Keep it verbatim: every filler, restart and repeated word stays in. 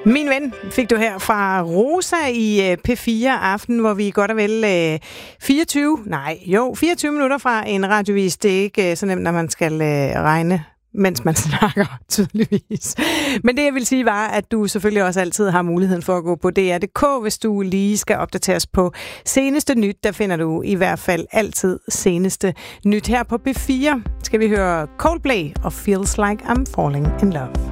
Min ven fik du her fra Rosa i P fire Aften, hvor vi godt og vel øh, fireogtyve, nej, jo, fireogtyve minutter fra en radiovis. Det er ikke så nemt, når man skal øh, regne, mens man snakker, tydeligvis. Men det, jeg vil sige, var, at du selvfølgelig også altid har muligheden for at gå på D R punktum d k, hvis du lige skal opdateres på seneste nyt. Der finder du i hvert fald altid seneste nyt. Her på B fire skal vi høre Coldplay og Feels Like I'm Falling in Love.